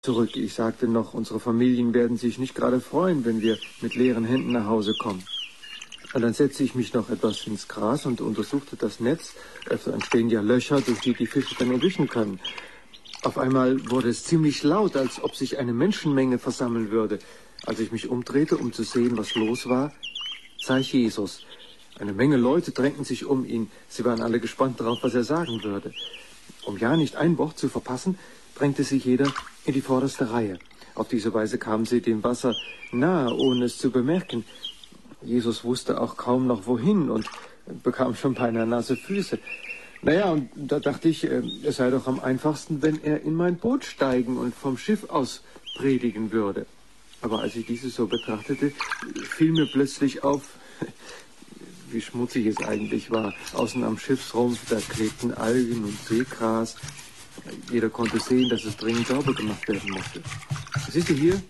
zurück. Ich sagte noch, unsere Familien werden sich nicht gerade freuen, wenn wir mit leeren Händen nach Hause kommen. Und dann setzte ich mich noch etwas ins Gras und untersuchte das Netz. Öfter entstehen ja Löcher, durch die die Fische dann entwischen können. Auf einmal wurde es ziemlich laut, als ob sich eine Menschenmenge versammeln würde. Als ich mich umdrehte, um zu sehen, was los war, sah ich Jesus. Eine Menge Leute drängten sich um ihn. Sie waren alle gespannt darauf, was er sagen würde. Um ja nicht ein Wort zu verpassen, drängte sich jeder in die vorderste Reihe. Auf diese Weise kamen sie dem Wasser nahe, ohne es zu bemerken. Jesus wusste auch kaum noch wohin und bekam schon beinahe nasse Füße. Naja, und da dachte ich, es sei doch am einfachsten, wenn er in mein Boot steigen und vom Schiff aus predigen würde. Aber als ich dieses so betrachtete, fiel mir plötzlich auf, wie schmutzig es eigentlich war. Außen am Schiffsrumpf, da klebten Algen und Seegras. Jeder konnte sehen, dass es dringend sauber gemacht werden musste. Siehst du hier?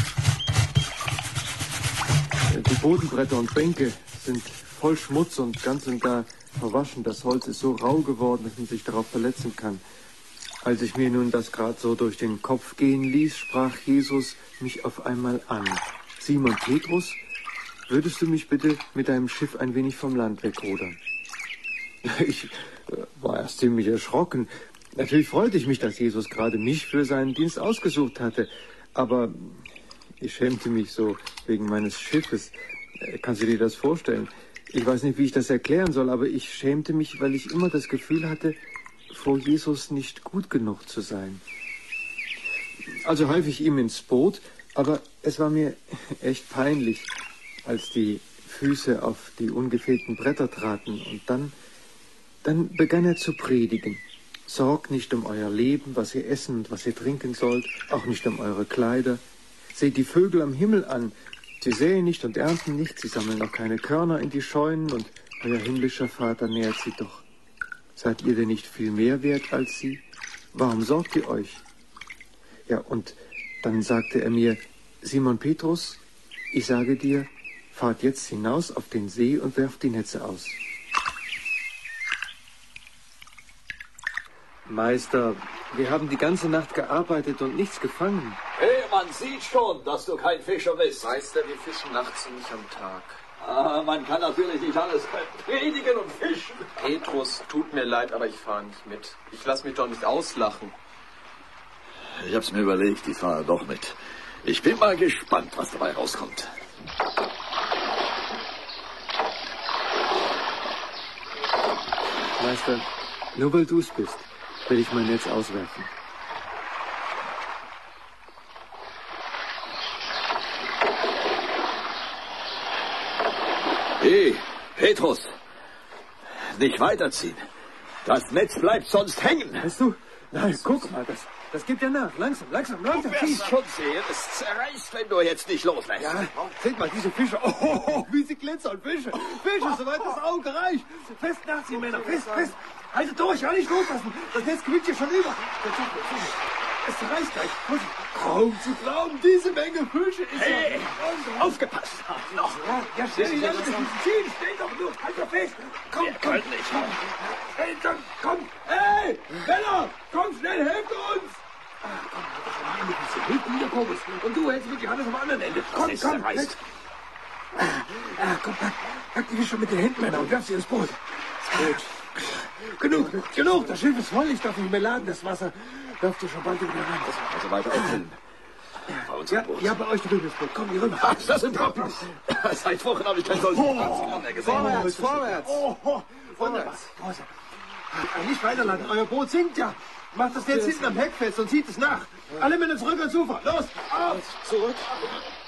Die Bodenbretter und Bänke sind voll Schmutz und ganz und gar verwaschen. Das Holz ist so rau geworden, dass man sich darauf verletzen kann. Als ich mir nun das gerade so durch den Kopf gehen ließ, sprach Jesus mich auf einmal an. Simon Petrus, würdest du mich bitte mit deinem Schiff ein wenig vom Land wegrudern? Ich war erst ziemlich erschrocken. Natürlich freute ich mich, dass Jesus gerade mich für seinen Dienst ausgesucht hatte. Aber ich schämte mich so wegen meines Schiffes. Kannst du dir das vorstellen? Ich weiß nicht, wie ich das erklären soll, aber ich schämte mich, weil ich immer das Gefühl hatte, vor Jesus nicht gut genug zu sein. Also half ich ihm ins Boot, aber es war mir echt peinlich, als die Füße auf die ungefehlten Bretter traten. Und dann begann er zu predigen. Sorgt nicht um euer Leben, was ihr essen und was ihr trinken sollt, auch nicht um eure Kleider. Seht die Vögel am Himmel an. Sie säen nicht und ernten nicht, sie sammeln auch keine Körner in die Scheunen und euer himmlischer Vater nährt sie doch. Seid ihr denn nicht viel mehr wert als sie? Warum sorgt ihr euch? Ja, und dann sagte er mir, Simon Petrus, ich sage dir, fahrt jetzt hinaus auf den See und werft die Netze aus. Meister, wir haben die ganze Nacht gearbeitet und nichts gefangen. Hey, man sieht schon, dass du kein Fischer bist. Meister, wir fischen nachts und nicht am Tag. Man kann natürlich nicht alles predigen und fischen. Petrus, tut mir leid, aber ich fahre nicht mit. Ich lasse mich doch nicht auslachen. Ich hab's mir überlegt, ich fahre doch mit. Ich bin mal gespannt, was dabei rauskommt. Meister, nur weil du's bist, will ich mein Netz auswerfen. Hey, Petrus, nicht weiterziehen. Das Netz bleibt sonst hängen. Weißt du? Nein, guck mal, das gibt ja nach. Langsam. Du wirst schon sehen, es zerreißt, wenn du jetzt nicht loslässt. Ja, seht mal, diese Fische. Oh, wie sie glitzern. Fische, soweit das Auge reicht. Fest nachziehen, Männer, fest. Haltet durch, ja nicht loslassen. Das Netz quillt hier schon über. Es zerreißt gleich. Kaum zu glauben, diese Menge Fische ist Hey, aufgepasst. Noch. Ja, stell doch nur. Halt doch fest. Komm. Hey, komm. Hey, Männer, komm schnell, helft uns. Hilf mir, Kobus. Und du hältst mit Johannes am anderen Ende. Komm. Komm, pack die Fische mit den Händen, Männer, und werf sie ins Boot. Genug. Das Schiff ist voll. Ich darf nicht mehr laden. Das Wasser läuft hier schon bald wieder rein. Also weiter aufhüllen. Bei uns im Boot. Ja, bei euch drüben das Boot. Komm, hier rüber. Ach, das sind Trocken. Seit Wochen habe ich kein solches Platz mehr gesehen. Vorwärts. Vorwärts. Nicht weiterladen. Euer Boot sinkt ja. Macht das Netz hinten am Heck fest und zieht es nach. Alle Männer zurück ans Ufer. Los, auf. Zurück.